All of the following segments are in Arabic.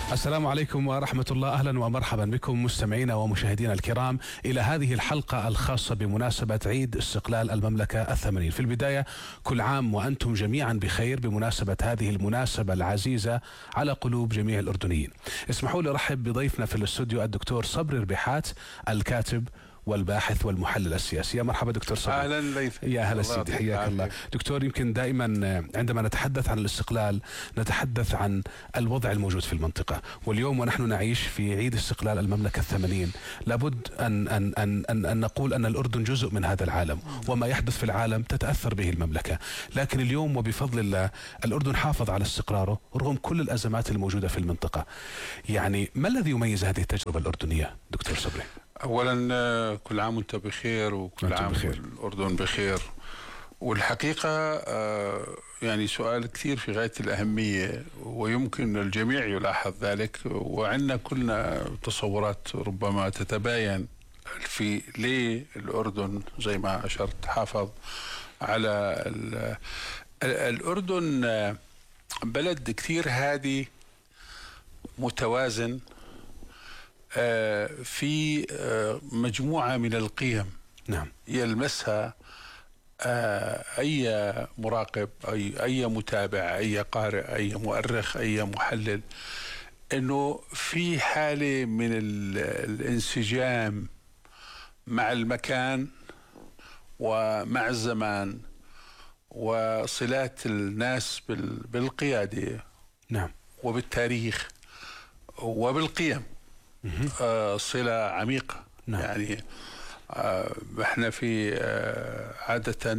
السلام عليكم ورحمة الله. أهلا ومرحبا بكم مستمعينا ومشاهدينا الكرام إلى هذه الحلقة الخاصة بمناسبة عيد استقلال المملكة الثمانين. في البداية كل عام وأنتم جميعا بخير بمناسبة هذه المناسبة العزيزة على قلوب جميع الأردنيين. اسمحوا لي أرحب بضيفنا في الاستوديو الدكتور صبري ربيحات، الكاتب والباحث والمحلل السياسي. يا مرحبا دكتور صبري. اهلا ليث. يا هلا سيدي، حياك الله. دكتور، يمكن دائما عندما نتحدث عن الاستقلال نتحدث عن الوضع الموجود في المنطقة، واليوم ونحن نعيش في عيد استقلال المملكة الثمانين لابد أن نقول أن الأردن جزء من هذا العالم، وما يحدث في العالم تتأثر به المملكة. لكن اليوم وبفضل الله الأردن حافظ على استقراره رغم كل الأزمات الموجودة في المنطقة. يعني ما الذي يميز هذه التجربة الأردنية دكتور صبري؟ اولا كل عام وانت بخير، وكل عام الأردن بخير. والحقيقة يعني سؤال كثير في غاية الأهمية، ويمكن الجميع يلاحظ ذلك، وعندنا كلنا تصورات ربما تتباين في ليه الأردن زي ما أشرت حافظ على الأردن. بلد كثير هادي متوازن في مجموعة من القيم. نعم. يلمسها أي مراقب، أي متابع، أي قارئ، أي مؤرخ، أي محلل، أنه في حالة من الانسجام مع المكان ومع الزمان وصلات الناس بالقيادة. نعم. وبالتاريخ وبالقيم. صلة عميقة. نعم. يعني احنا في عادة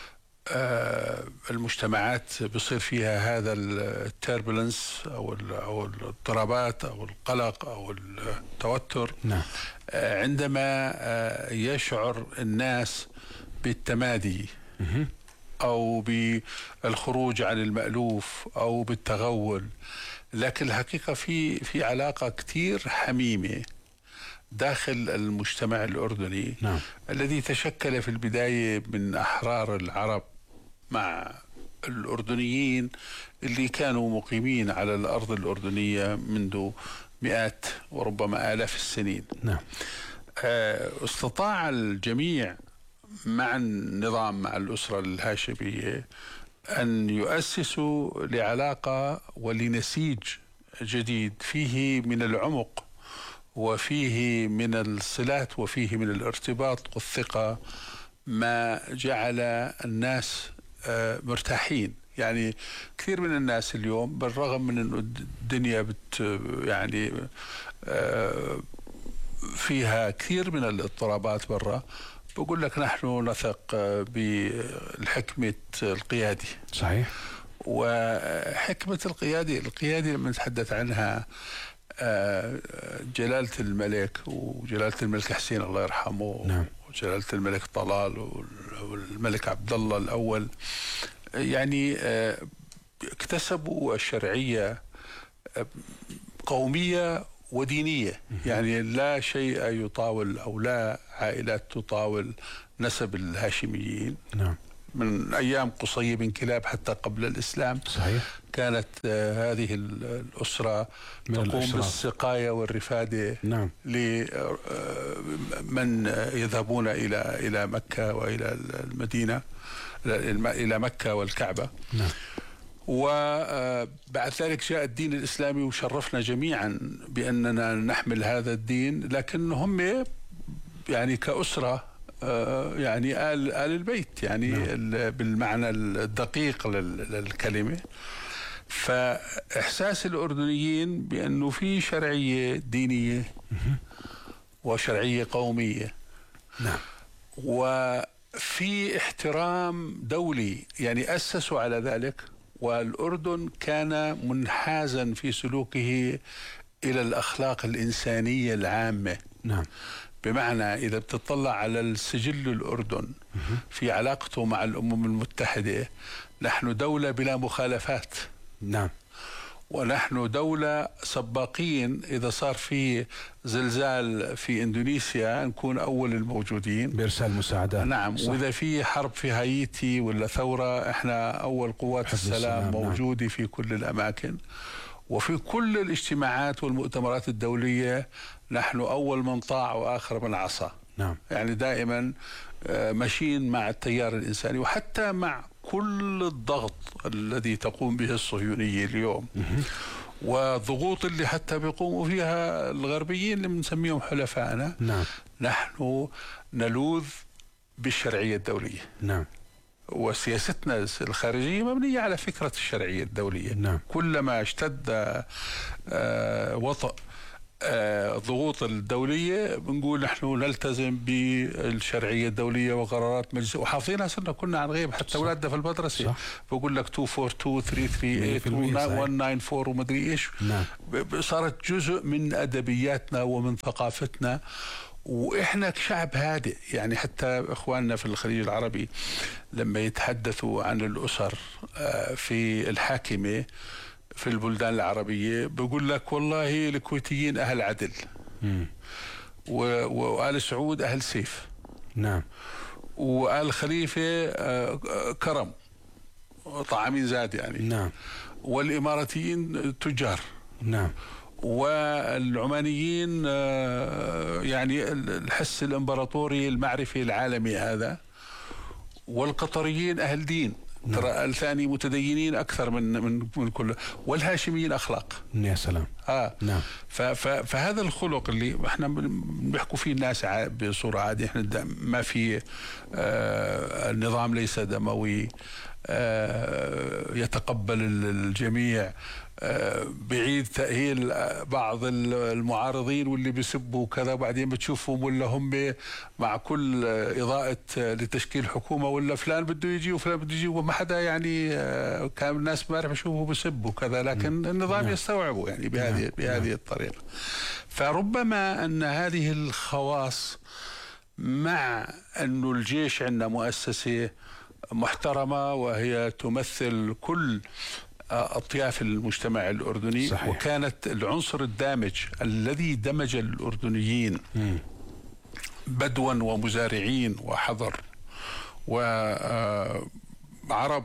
المجتمعات بصير فيها هذا التربلنس او الاضطرابات او القلق او التوتر. نعم. عندما يشعر الناس بالتمادي او بالخروج عن المألوف او بالتغول. لكن الحقيقة في علاقة كتير حميمة داخل المجتمع الأردني. نعم. الذي تشكل في البداية من أحرار العرب مع الأردنيين اللي كانوا مقيمين على الأرض الأردنية منذ مئات وربما آلاف السنين. نعم. استطاع الجميع مع النظام، مع الأسرة الهاشمية، أن يؤسسوا لعلاقة ولنسيج جديد فيه من العمق وفيه من الصلات وفيه من الارتباط والثقة، ما جعل الناس مرتاحين. يعني كثير من الناس اليوم بالرغم من أن الدنيا يعني فيها كثير من الاضطرابات برا، بقول لك نحن نثق بالحكمة القيادي. صحيح. وحكمة القيادي لما نتحدث عنها جلالة الملك وجلالة الملك حسين الله يرحمه. نعم. وجلالة الملك طلال والملك عبد الله الأول، يعني اكتسبوا الشرعية قومية ودينية. يعني لا شيء يطاول أو لا عائلات تطاول نسب الهاشميين. نعم. من أيام قصي بن كلاب حتى قبل الإسلام. صحيح. كانت هذه الأسرة تقوم بالسقاية والرفادة. نعم. لمن يذهبون إلى مكة وإلى المدينة، إلى مكة والكعبة. نعم. وبعد ذلك جاء الدين الإسلامي وشرفنا جميعا بأننا نحمل هذا الدين، لكن هم يعني كأسرة يعني آل البيت، يعني نعم. بالمعنى الدقيق للكلمة. فإحساس الأردنيين بأنه في شرعية دينية وشرعية قومية. نعم. وفي احترام دولي، يعني أسسوا على ذلك. والأردن كان منحازا في سلوكه إلى الأخلاق الإنسانية العامة. نعم. بمعنى إذا بتطلع على السجل الأردن في علاقته مع الأمم المتحدة، نحن دولة بلا مخالفات. نعم. ونحن دولة سباقين، إذا صار في زلزال في إندونيسيا نكون أول الموجودين بإرسال مساعدات. نعم. صح. وإذا في حرب في هايتي ولا ثورة، إحنا أول قوات السلام موجودة. نعم. في كل الأماكن. وفي كل الاجتماعات والمؤتمرات الدولية نحن أول من طاع وآخر من عصى. نعم. يعني دائما ماشيين مع التيار الإنساني، وحتى مع كل الضغط الذي تقوم به الصهيونية اليوم والضغوط اللي حتى بيقوموا فيها الغربيين اللي بنسميهم حلفائنا. نعم. نحن نلوذ بالشرعية الدولية. نعم. وسياستنا الخارجية مبنية على فكرة الشرعية الدولية. نعم. كلما اشتد وطأ الضغوط الدولية بنقول نحن نلتزم بالشرعية الدولية وقرارات مجلس، وحافظينها صرنا كنا عن غيب، حتى أولادنا في المدرسة بقول لك 242 338 194 ومدري إيش. نعم. صارت جزء من أدبياتنا ومن ثقافتنا، وإحنا كشعب هادئ. يعني حتى إخواننا في الخليج العربي لما يتحدثوا عن الأسر في الحاكمة في البلدان العربية بقول لك والله الكويتيين أهل عدل، وآل سعود أهل سيف. نعم. وآل خليفة كرم طعامين زاد يعني. نعم. والإماراتيين تجار. نعم. والعمانيين يعني الحس الإمبراطوري المعرفي العالمي هذا. والقطريين أهل دين. نعم. ترى الثاني متدينين أكثر من كل. والهاشميين أخلاق. يا سلام. نعم. فهذا الخلق اللي احنا بنحكوا فيه الناس بصورة عادية، احنا ما في النظام ليس دموي، يتقبل الجميع، بعيد تأهيل بعض المعارضين واللي بيسبوا كذا، وبعدين بتشوفهم ولا هم مع كل إضاءة لتشكيل حكومة ولا فلان بده يجي وفلان بده يجي، وما حدا يعني كان الناس ما بيشوفوا بيسبوا كذا، لكن النظام يستوعبه يعني بهذه الطريقة. فربما أن هذه الخواص مع أنه الجيش عندنا مؤسسة محترمة وهي تمثل كل أطياف المجتمع الأردني. صحيح. وكانت العنصر الدامج الذي دمج الأردنيين بدوا ومزارعين وحضر وعرب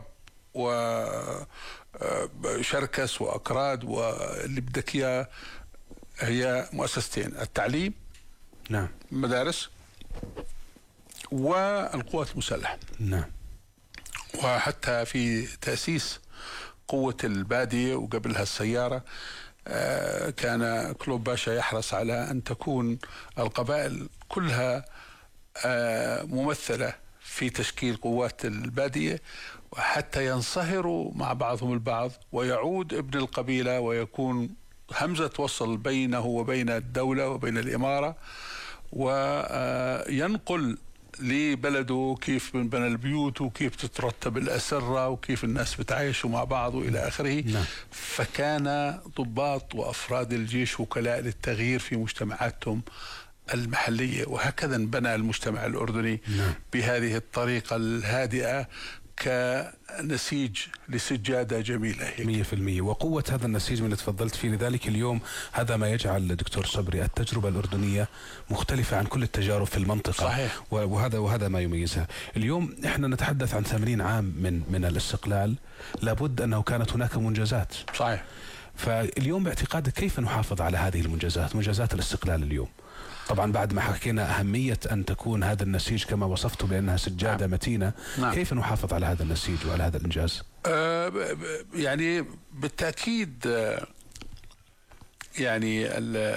وشركس وأكراد واللي بدك إياه، هي مؤسستين: التعليم، نعم، المدارس، والقوات المسلحة. نعم. وحتى في تأسيس قوة البادية وقبلها السيارة كان كلوب باشا يحرص على أن تكون القبائل كلها ممثلة في تشكيل قوات البادية، وحتى ينصهروا مع بعضهم البعض ويعود ابن القبيلة ويكون همزة وصل بينه وبين الدولة وبين الإمارة، وينقل لبلده كيف بنبنى البيوت وكيف تترتب الأسرة وكيف الناس بتعايشوا مع بعض وإلى آخره. نعم. فكان ضباط وأفراد الجيش وكلاء للتغيير في مجتمعاتهم المحلية، وهكذا انبنى المجتمع الأردني. نعم. بهذه الطريقة الهادئة كنسيج لسجادة جميلة هيك. 100%. وقوة هذا النسيج من اللي تفضلت فيه، لذلك اليوم هذا ما يجعل دكتور صبري التجربة الأردنية مختلفة عن كل التجارب في المنطقة. صحيح. وهذا ما يميزها. اليوم احنا نتحدث عن 80 عام من الاستقلال، لابد أنه كانت هناك منجزات. صحيح. فاليوم باعتقادك كيف نحافظ على هذه المنجزات، منجزات الاستقلال اليوم؟ طبعا بعد ما حكينا أهمية أن تكون هذا النسيج كما وصفته بأنها سجادة متينة. نعم. كيف نحافظ على هذا النسيج وعلى هذا الإنجاز؟ يعني بالتأكيد يعني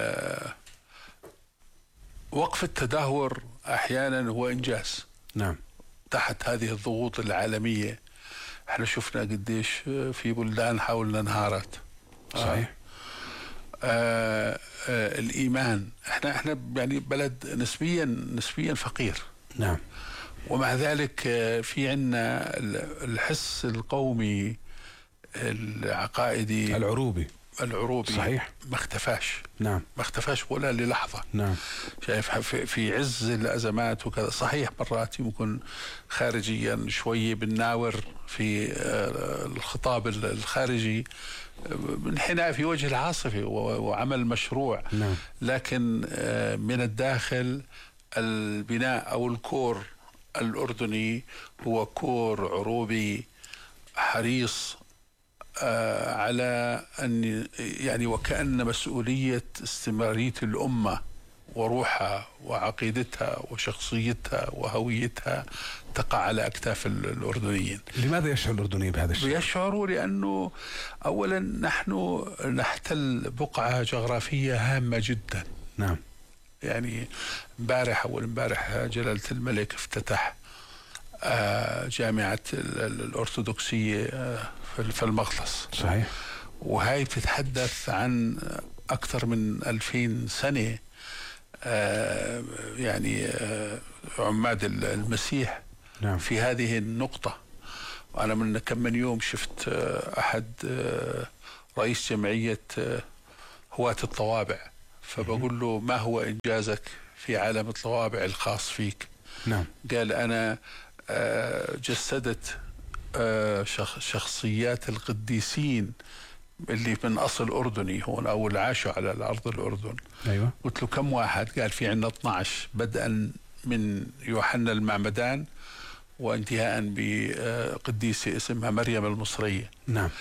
وقف التدهور أحيانا هو إنجاز. نعم. تحت هذه الضغوط العالمية احنا شفنا قديش في بلدان حاولنا انهارت. صحيح. الإيمان، احنا يعني بلد نسبيا فقير. نعم. ومع ذلك في عنا الحس القومي العقائدي العروبي. صحيح. ما اختفاش. نعم. ما اختفاش ولا للحظة. نعم. شايف في عز الأزمات وكذا. صحيح مرات يمكن خارجيا شوية بنناور في الخطاب الخارجي انحناء في وجه العاصفة وعمل مشروع. نعم. لكن من الداخل البناء أو الكور الأردني هو كور عروبي حريص على أن يعني وكأن مسؤولية استمرارية الأمة وروحها وعقيدتها وشخصيتها وهويتها تقع على أكتاف الأردنيين. لماذا يشعر الأردنيين بهذا الشيء؟ يشعروا لأنه أولا نحن نحتل بقعة جغرافية هامة جدا. نعم. يعني أول امبارح جلالة الملك افتتح جامعة الأرثوذكسية في المغلس. صحيح. وهي بتتحدث عن أكثر من 2000 سنة يعني عماد المسيح. نعم. في هذه النقطة. وأنا من كم من يوم شفت أحد رئيس جمعية هواة الطوابع، فبقول له ما هو إنجازك في عالم الطوابع الخاص فيك؟ نعم. قال أنا جسدت شخصيات القديسين اللي من أصل أردني هون أو اللي عاشوا على الأرض الأردن. أيوة. قلت له كم واحد؟ قال في عندنا 12 بدءا من يوحنا المعمدان وانتهاء بقديسة اسمها مريم المصرية. نعم.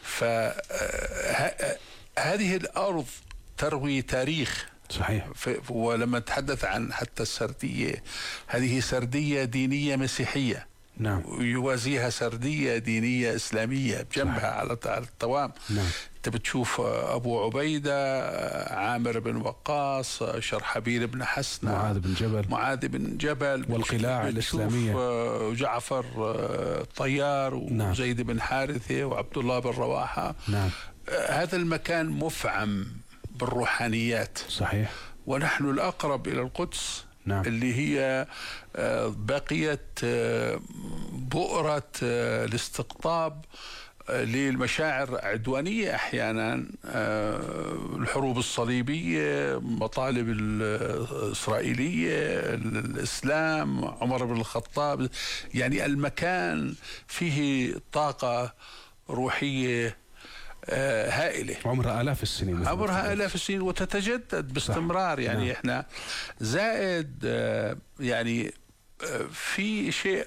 فهذه الأرض تروي تاريخ. صحيح. ولما نتحدث عن حتى السردية، هذه سردية دينية مسيحية. نعم. ويوازيها سردية دينية إسلامية بجنبها على التوام. نعم. انت بتشوف ابو عبيده، عامر بن وقاص، شرحبيل بن حسنة، معاذ بن جبل والقلاع الإسلامية، جعفر الطيار، وزيد بن حارثة وعبد الله بن رواحة. نعم. هذا المكان مفعم بالروحانيات. صحيح. ونحن الأقرب إلى القدس. نعم. اللي هي بقيت بؤرة الاستقطاب للمشاعر عدوانية أحيانا، الحروب الصليبية، مطالب الإسرائيلية، الإسلام، عمر بن الخطاب. يعني المكان فيه طاقة روحية هائلة عمرها آلاف السنين. عمرها آلاف السنين وتتجدد باستمرار. يعني نعم. إحنا زائد يعني في شيء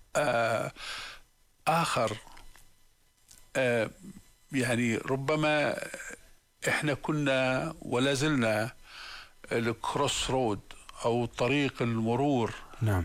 آخر، يعني ربما إحنا كنا ولا زلنا الكروس رود أو طريق المرور. نعم.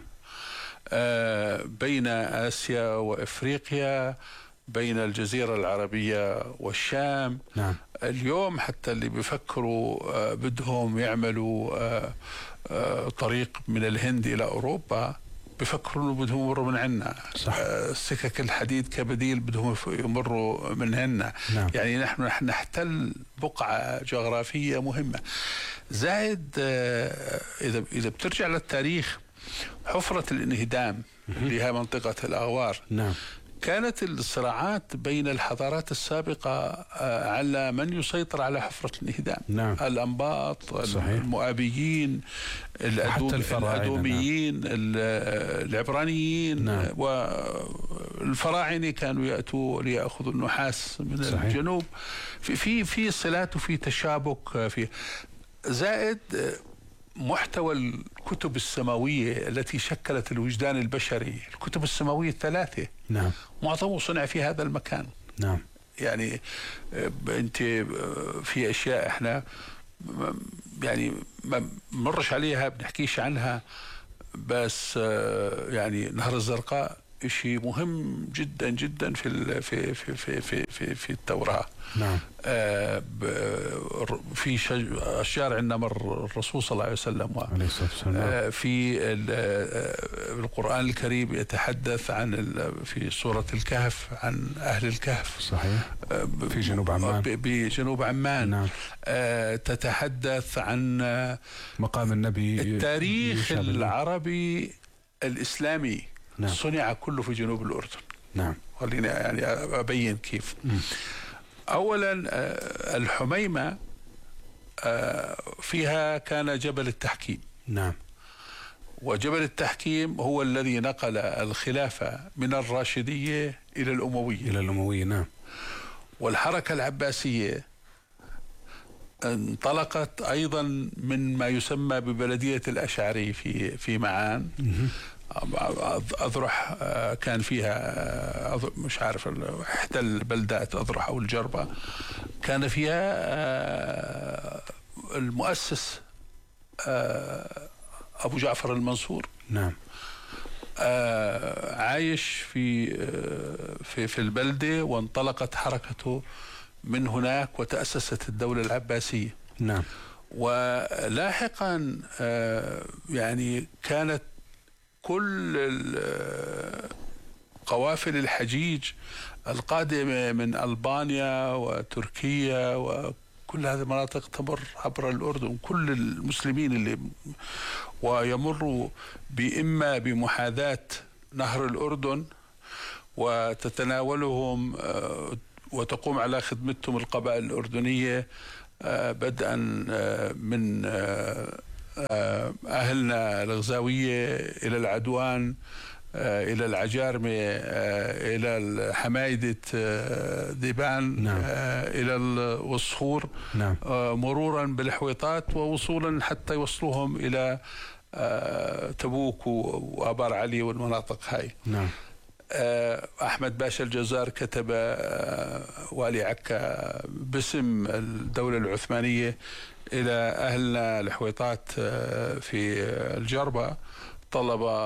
بين آسيا وإفريقيا، بين الجزيرة العربية والشام. نعم. اليوم حتى اللي بيفكروا بدهم يعملوا طريق من الهند إلى أوروبا بفكروا انه بدهم يمروا من عنا. سكك الحديد كبديل بدهم يمروا من عنا. نعم. يعني نحن نحتل بقعة جغرافية مهمة. زائد إذا بترجع للتاريخ، حفرة الانهدام اللي هي منطقة الأغوار. نعم. كانت الصراعات بين الحضارات السابقة على من يسيطر على حفرة الانهدام. نعم. الأنباط، صحيح. المؤابيين، الأدوميين. نعم. العبرانيين. نعم. والفراعنة كانوا يأتوا ليأخذوا النحاس من صحيح. الجنوب. في صلات وفي تشابك. في زائد محتوى الكتب السماوية التي شكلت الوجدان البشري. الكتب السماوية 3. نعم. معظمه صنع في هذا المكان. نعم. يعني انت في اشياء احنا يعني ما مرش عليها، بنحكيش عنها، بس يعني نهر الزرقاء شيء مهم جدا جدا في في في في في في, في التوراة. نعم. في أشجار عندنا مر الرسول صلى الله عليه وسلم في القرآن الكريم يتحدث عن في سورة الكهف عن أهل الكهف. صحيح. في جنوب عمان. بجنوب عمان. نعم. تتحدث عن مقام النبي. التاريخ العربي الإسلامي. نعم. صنع كله في جنوب الأردن. نعم. خليني يعني أبين كيف. أولا الحميمة فيها كان جبل التحكيم. نعم. وجبل التحكيم هو الذي نقل الخلافة من الراشدية إلى الأموية. نعم. والحركة العباسية انطلقت أيضا من ما يسمى ببلدية الأشعري في معان. أذرح كان فيها مش عارف إحدى البلدات أذرح أو الجربة، كان فيها المؤسس أبو جعفر المنصور. نعم. عايش في البلدة، وانطلقت حركته من هناك وتأسست الدولة العباسية. نعم. ولاحقا يعني كانت كل قوافل الحجيج القادمة من ألبانيا وتركيا وكل هذه المناطق تمر عبر الأردن، كل المسلمين اللي ويمروا إما بمحاذاة نهر الأردن وتتناولهم وتقوم على خدمتهم القبائل الأردنية، بدءا من أهلنا الغزاوية إلى العدوان، إلى العجارمة، إلى حمايدة ديبان، نعم. إلى الوصخور، نعم. مرورا بالحويطات ووصولا حتى يوصلوهم إلى تبوك وآبار علي والمناطق هاي. نعم. أحمد باشا الجزار كتب والي عكا باسم الدولة العثمانية إلى أهلنا الحويطات في الجربة، طلب